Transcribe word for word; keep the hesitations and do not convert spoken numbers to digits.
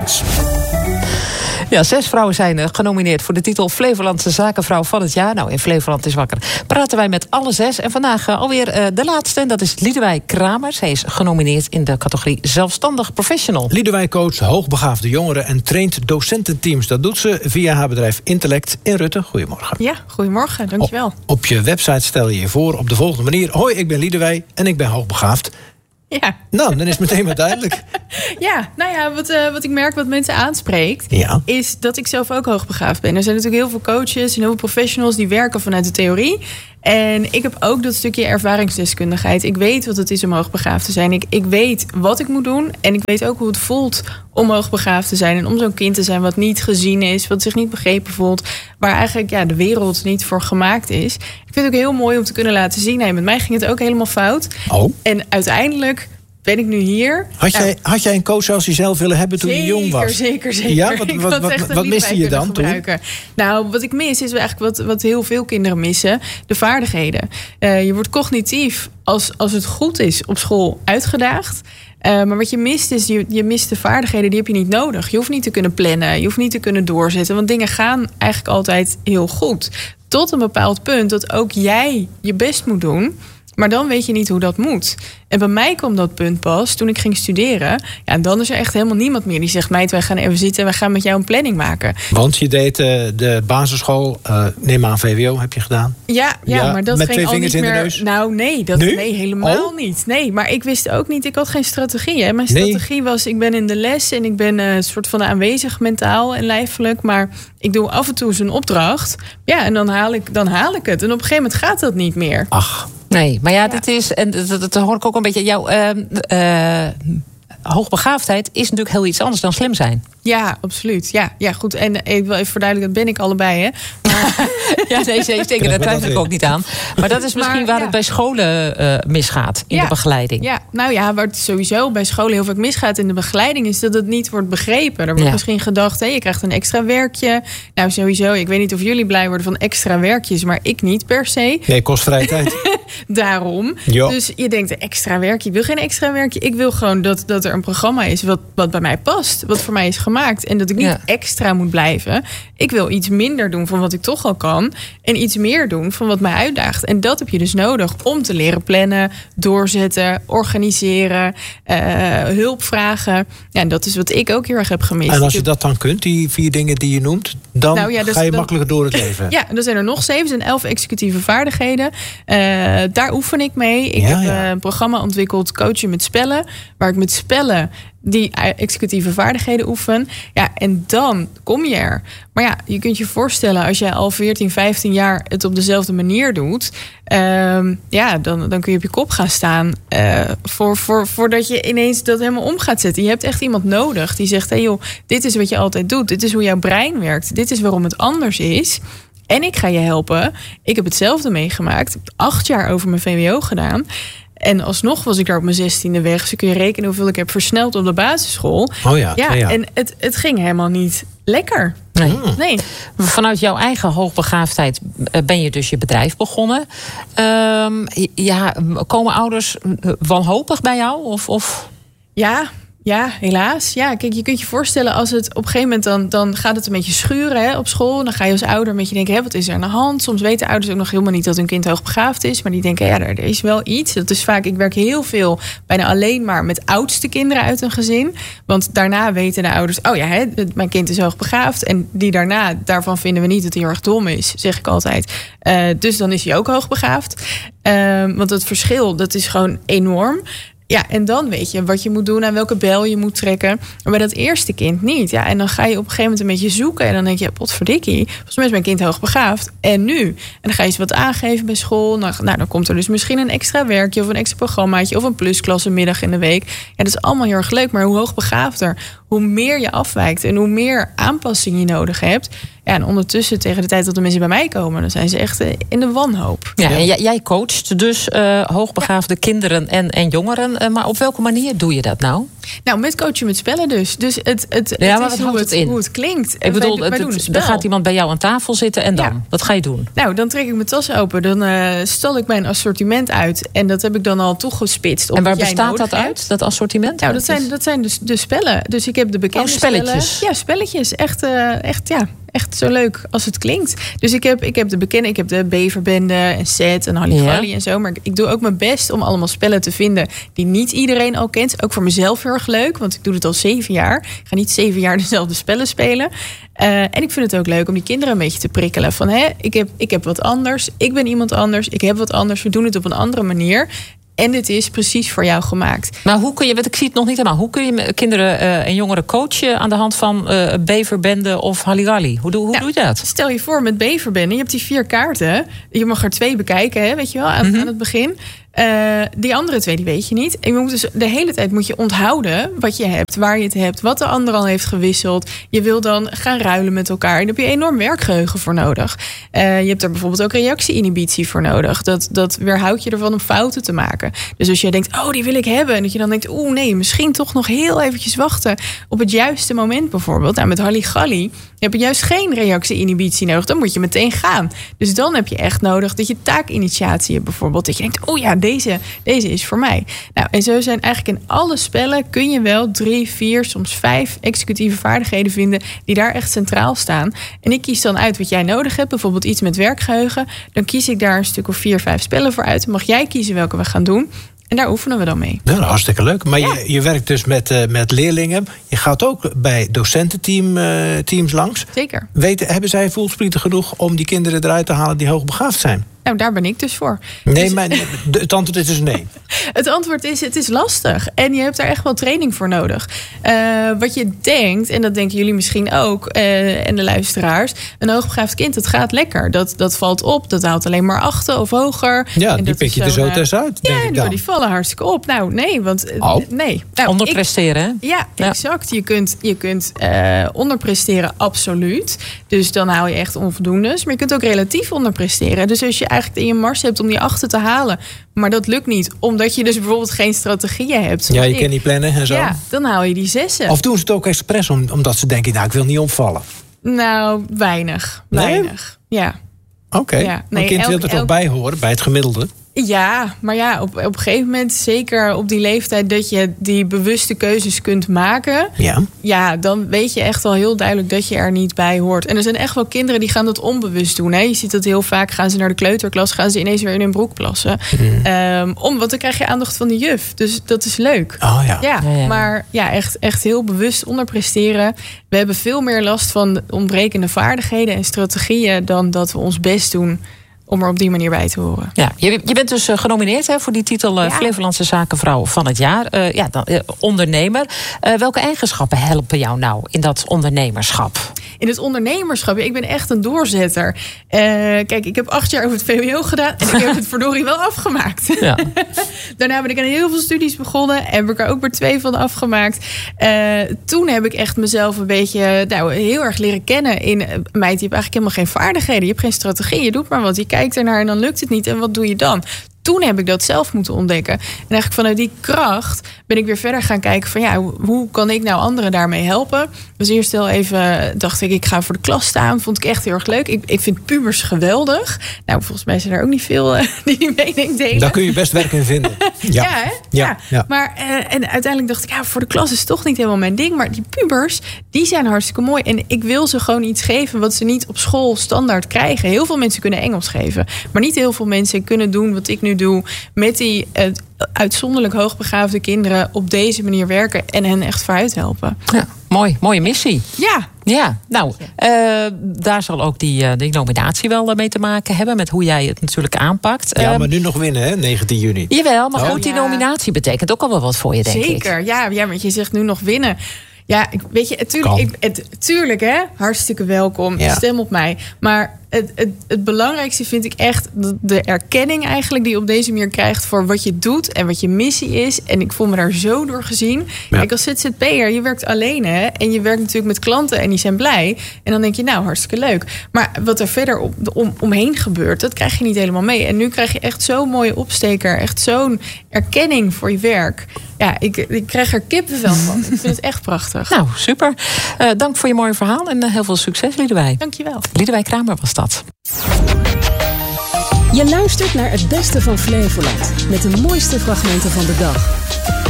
Ja, zes vrouwen zijn genomineerd voor de titel Flevolandse Zakenvrouw van het jaar. Nou, in Flevoland is wakker praten wij met alle zes. En vandaag uh, alweer uh, de laatste, en dat is Liedewij Kramers. Hij is genomineerd in de categorie Zelfstandig Professional. Liedewij coacht hoogbegaafde jongeren en traint docententeams. Dat doet ze via haar bedrijf Intellect in Rutte. Goedemorgen. Ja, goedemorgen, dankjewel. Op, op je website stel je je voor op de volgende manier. Hoi, ik ben Liedewij en ik ben hoogbegaafd. Ja. Nou, dan is het meteen wat duidelijk. Ja, nou ja, wat, uh, wat ik merk wat mensen aanspreekt, ja. is dat ik zelf ook hoogbegaafd ben. Er zijn natuurlijk heel veel coaches en heel veel professionals die werken vanuit de theorie. En ik heb ook dat stukje ervaringsdeskundigheid. Ik weet wat het is om hoogbegaafd te zijn. Ik, ik weet wat ik moet doen. En ik weet ook hoe het voelt om hoogbegaafd te zijn. En om zo'n kind te zijn wat niet gezien is, wat zich niet begrepen voelt. Waar eigenlijk ja, de wereld niet voor gemaakt is. Ik vind het ook heel mooi om te kunnen laten zien. Hey, met mij ging het ook helemaal fout. Oh. En uiteindelijk ben ik nu hier. Had, nou, jij, had jij een coach zoals je zelf willen hebben toen zeker, je jong was? Zeker, zeker. Ja, wat, wat, wat, wat, wat miste je dan toen? Nou, wat ik mis is eigenlijk wat, wat heel veel kinderen missen. De vaardigheden. Uh, je wordt cognitief, als, als het goed is, op school uitgedaagd. Uh, maar wat je mist is, je, je mist de vaardigheden, die heb je niet nodig. Je hoeft niet te kunnen plannen, je hoeft niet te kunnen doorzetten. Want dingen gaan eigenlijk altijd heel goed. Tot een bepaald punt dat ook jij je best moet doen. Maar dan weet je niet hoe dat moet. En bij mij kwam dat punt pas toen ik ging studeren. Ja, en dan is er echt helemaal niemand meer die zegt: meid, wij gaan even zitten, wij gaan met jou een planning maken. Want je deed uh, de basisschool, uh, neem aan V W O heb je gedaan. Ja, ja, ja maar dat met ging twee al vingers niet in meer. de neus? Nou, nee, dat, nee? nee helemaal oh? niet. Nee, maar ik wist ook niet, ik had geen strategie. Hè. Mijn strategie nee. was, ik ben in de les en ik ben uh, een soort van aanwezig mentaal en lijfelijk. Maar ik doe af en toe zo'n opdracht. Ja, en dan haal ik, dan haal ik het. En op een gegeven moment gaat dat niet meer. Ach. Nee, maar ja, ja. dit is, en dat, dat hoor ik ook een beetje, jouw uh, uh, hoogbegaafdheid is natuurlijk heel iets anders dan slim zijn. Ja, absoluut. Ja, ja, goed. En ik wil even verduidelijken, dat ben ik allebei, hè. Maar... ja, nee, zeker. Daar twijfel ik ook niet aan. Maar dat is misschien maar, waar ja. het bij scholen uh, misgaat, in ja. de begeleiding. Ja, nou ja, waar het sowieso bij scholen heel vaak misgaat in de begeleiding, is dat het niet wordt begrepen. Er wordt ja. misschien gedacht, hé, je krijgt een extra werkje. Nou, sowieso, ik weet niet of jullie blij worden van extra werkjes, maar ik niet per se. Nee, kost vrije tijd. Daarom. Jo. Dus je denkt, een extra werkje. Ik wil geen extra werkje. Ik wil gewoon dat, dat er een programma is wat, wat bij mij past. Wat voor mij is gemaakt. En dat ik niet ja. extra moet blijven. Ik wil iets minder doen van wat ik toch al kan. En iets meer doen van wat mij uitdaagt. En dat heb je dus nodig om te leren plannen, doorzetten, organiseren, uh, hulp vragen. Ja, en dat is wat ik ook heel erg heb gemist. En als je dat dan kunt, die vier dingen die je noemt, dan nou ja, dus ga je dan, makkelijker door het leven. Ja, en dan zijn er nog zeven, zijn elf executieve vaardigheden. Uh, daar oefen ik mee. Ik ja, heb ja. een programma ontwikkeld, Coachen met Spellen, waar ik met spellen die executieve vaardigheden oefen. Ja, en dan kom je er. Maar ja, je kunt je voorstellen, als jij al veertien, vijftien jaar het op dezelfde manier doet, um, ja, dan, dan kun je op je kop gaan staan. Uh, voor, voor, voordat je ineens dat helemaal om gaat zetten. Je hebt echt iemand nodig die zegt: hé hey joh, dit is wat je altijd doet. Dit is hoe jouw brein werkt. Dit is waarom het anders is. En ik ga je helpen. Ik heb hetzelfde meegemaakt. Ik heb acht jaar over mijn V W O gedaan. En alsnog was ik daar op mijn zestiende weg. Dus kun je rekenen hoeveel ik heb versneld op de basisschool. Oh ja, ja, ja. En het, het ging helemaal niet lekker. Nee. Mm. nee. Vanuit jouw eigen hoogbegaafdheid ben je dus je bedrijf begonnen. Um, ja, komen ouders wanhopig bij jou? Of, of? Ja... Ja, helaas. Ja, kijk, je kunt je voorstellen als het op een gegeven moment dan, dan gaat het een beetje schuren hè, op school. Dan ga je als ouder een beetje denken, hé, wat is er aan de hand? Soms weten ouders ook nog helemaal niet dat hun kind hoogbegaafd is. Maar die denken, ja, er is wel iets. Dat is vaak, ik werk heel veel, bijna alleen maar met oudste kinderen uit een gezin. Want daarna weten de ouders, oh ja, hè, mijn kind is hoogbegaafd. En die daarna, daarvan vinden we niet dat hij heel erg dom is, zeg ik altijd. Uh, dus dan is hij ook hoogbegaafd. Uh, want het verschil, dat is gewoon enorm. Ja, en dan weet je wat je moet doen, aan welke bel je moet trekken. Maar bij dat eerste kind niet. Ja, en dan ga je op een gegeven moment een beetje zoeken. En dan denk je, potverdikkie, volgens mij is mijn kind hoogbegaafd. En nu? En dan ga je eens wat aangeven bij school. Nou, nou, dan komt er dus misschien een extra werkje of een extra programmaatje of een plusklasse middag in de week. Ja, dat is allemaal heel erg leuk. Maar hoe hoogbegaafder, hoe meer je afwijkt en hoe meer aanpassing je nodig hebt. Ja, en ondertussen, tegen de tijd dat de mensen bij mij komen, dan zijn ze echt in de wanhoop. Ja, en jij, jij coacht dus uh, hoogbegaafde ja. kinderen en, en jongeren. Uh, maar op welke manier doe je dat nou? Nou, met coachen met spellen dus. Dus het, het, ja, het maar is wat hoe, houdt het, het in? hoe het klinkt. Ik bedoel, wij, wij het, doen het, een er spel. gaat iemand bij jou aan tafel zitten en dan? Ja. Wat ga je doen? Nou, dan trek ik mijn tas open. Dan uh, stal ik mijn assortiment uit. En dat heb ik dan al toegespitst. Op En waar wat jij bestaat dat nodig uit, hebt. dat assortiment? Nou, dat zijn, dat zijn dus de spellen. Dus ik heb de bekende Oh, spelletjes. spellen. Ja, spelletjes. Echt, uh, echt, ja, echt zo leuk als het klinkt. Dus ik heb, ik heb de bekende, ik heb de Beverbende en Zet en Halligalli Ja. en zo. Maar ik doe ook mijn best om allemaal spellen te vinden die niet iedereen al kent. Ook voor mezelf heel erg leuk, want ik doe het al zeven jaar. Ik ga niet zeven jaar dezelfde spellen spelen. Uh, en ik vind het ook leuk om die kinderen een beetje te prikkelen. Van, hè, ik heb, ik heb wat anders, ik ben iemand anders, ik heb wat anders. We doen het op een andere manier. En dit is precies voor jou gemaakt. Maar hoe kun je, want ik zie het nog niet helemaal. Hoe kun je kinderen uh, en jongeren coachen aan de hand van uh, Beverbende of Halligalli? Hoe, doe, hoe nou, doe je dat? Stel je voor met Beverbende, je hebt die vier kaarten. Je mag er twee bekijken, hè, weet je wel, aan, mm-hmm. aan het begin. Uh, die andere twee, die weet je niet. En je moet dus de hele tijd moet je onthouden wat je hebt, waar je het hebt, wat de ander al heeft gewisseld. Je wil dan gaan ruilen met elkaar. En daar heb je enorm werkgeheugen voor nodig. Uh, je hebt er bijvoorbeeld ook reactie-inhibitie voor nodig. Dat, dat weerhoudt je ervan om fouten te maken. Dus als je denkt, oh, die wil ik hebben. En dat je dan denkt, oeh, nee, misschien toch nog heel eventjes wachten op het juiste moment bijvoorbeeld. Nou, met Halligalli heb je juist geen reactie-inhibitie nodig. Dan moet je meteen gaan. Dus dan heb je echt nodig dat je taakinitiatie hebt bijvoorbeeld. Dat je denkt, oh ja, Deze, deze is voor mij. Nou, en zo zijn eigenlijk in alle spellen kun je wel drie, vier, soms vijf executieve vaardigheden vinden die daar echt centraal staan. En ik kies dan uit wat jij nodig hebt, bijvoorbeeld iets met werkgeheugen. Dan kies ik daar een stuk of vier, vijf spellen voor uit. Dan mag jij kiezen welke we gaan doen. En daar oefenen we dan mee. Nou, hartstikke leuk. Maar Ja. je, je werkt dus met, uh, met leerlingen. Je gaat ook bij docententeams uh, teams langs. Zeker. Weten, hebben zij voelsprieten genoeg om die kinderen eruit te halen die hoogbegaafd zijn? Nou, daar ben ik dus voor. Nee, Dus- maar de- het antwoord is dus nee. Het antwoord is, het is lastig. En je hebt daar echt wel training voor nodig. Uh, wat je denkt, en dat denken jullie misschien ook, uh, en de luisteraars, een hoogbegaafd kind, dat gaat lekker. Dat, dat valt op, dat haalt alleen maar achten of hoger. Ja, En die dat pik is je er zo'n, zo uh, tussenuit, denk Ja, ik die, dan. die vallen hartstikke op. Nou, nee, want uh, Oh. nee. Nou, Onderpresteren, hè? ik- Ja, Ja. exact. Je kunt, je kunt uh, onderpresteren, absoluut. Dus dan haal je echt onvoldoendes. Maar je kunt ook relatief onderpresteren. Dus als je eigenlijk in je mars hebt om die achten te halen, maar dat lukt niet, omdat je dus bijvoorbeeld geen strategieën hebt. Ja, zoals je ik. kan niet plannen en zo. Ja, dan haal je die zessen. Of doen ze het ook expres om, omdat ze denken, nou, ik wil niet opvallen. Nou, weinig. Nee? Weinig. Ja. Oké, Ja, maar nee, een kind wil elk- er toch elk- bij horen, bij het gemiddelde. Ja, maar ja, op, op een gegeven moment, zeker op die leeftijd, dat je die bewuste keuzes kunt maken. Ja. Ja, dan weet je echt wel heel duidelijk dat je er niet bij hoort. En er zijn echt wel kinderen die gaan dat onbewust doen. Hè? Je ziet dat heel vaak, gaan ze naar de kleuterklas, gaan ze ineens weer in hun broek plassen. Mm. Um, om, want dan krijg je aandacht van de juf. Dus dat is leuk. Oh ja. Ja, Ja, ja. maar ja, echt, echt heel bewust onderpresteren. We hebben veel meer last van ontbrekende vaardigheden en strategieën dan dat we ons best doen om er op die manier bij te horen. Ja, je, je bent dus uh, genomineerd hè, voor die titel uh, Ja. Flevolandse Zakenvrouw van het jaar. Uh, ja, dan, uh, ondernemer. Uh, welke eigenschappen helpen jou nou in dat ondernemerschap? In het ondernemerschap, ja, ik ben echt een doorzetter. Uh, kijk, ik heb acht jaar over het V W O gedaan en ik heb het verdorie wel afgemaakt. Ja. Daarna ben ik aan heel veel studies begonnen. Heb ik er ook maar twee van afgemaakt. Uh, toen heb ik echt mezelf een beetje nou, heel erg leren kennen. In uh, meid, je hebt eigenlijk helemaal geen vaardigheden. Je hebt geen strategie. Je doet maar wat. Je kijkt ernaar en dan lukt het niet. En wat doe je dan? Toen heb ik dat zelf moeten ontdekken. En eigenlijk vanuit die kracht ben ik weer verder gaan kijken van ja, hoe kan ik nou anderen daarmee helpen? Dus eerst heel even dacht ik, ik ga voor de klas staan. Vond ik echt heel erg leuk. Ik, ik vind pubers geweldig. Nou, volgens mij zijn er ook niet veel uh, die die mening delen. Daar kun je best werk in vinden. Ja, Ja, hè? Ja, Ja. ja. Maar uh, en uiteindelijk dacht ik, ja, voor de klas is het toch niet helemaal mijn ding. Maar die pubers, die zijn hartstikke mooi. En ik wil ze gewoon iets geven wat ze niet op school standaard krijgen. Heel veel mensen kunnen Engels geven. Maar niet heel veel mensen kunnen doen wat ik nu doe. Met die uh, uitzonderlijk hoogbegaafde kinderen op deze manier werken. En hen echt vooruit helpen. Ja, mooi, mooie missie. Ja. Ja, nou, uh, daar zal ook die, uh, die nominatie wel uh, mee te maken hebben. Met hoe jij het natuurlijk aanpakt. Ja, Uh, maar nu nog winnen, hè? negentien juni. Jawel, maar Oh. goed, die Ja. nominatie betekent ook al wel wat voor je, denk ik. Zeker, ja, ja, want je zegt nu nog winnen. Ja, ik, weet je, Kan. tuurlijk, ik, het, tuurlijk hè, hartstikke welkom. Ja. Stem op mij. Maar het, het, het belangrijkste vind ik echt de erkenning eigenlijk die je op deze manier krijgt voor wat je doet en wat je missie is. En ik voel me daar zo door gezien. Ja. Kijk, als Z Z P'er, je werkt alleen hè. En je werkt natuurlijk met klanten en die zijn blij. En dan denk je, nou, hartstikke leuk. Maar wat er verder om, om, omheen gebeurt, dat krijg je niet helemaal mee. En nu krijg je echt zo'n mooie opsteker. Echt zo'n erkenning voor je werk. Ja, ik, ik krijg er kippenvel van. Ik vind het echt prachtig. Nou, super. Uh, dank voor je mooie verhaal en uh, heel veel succes, Liedewij. Dankjewel. Liedewij Kramer was dat. Je luistert naar het beste van Flevoland. Met de mooiste fragmenten van de dag.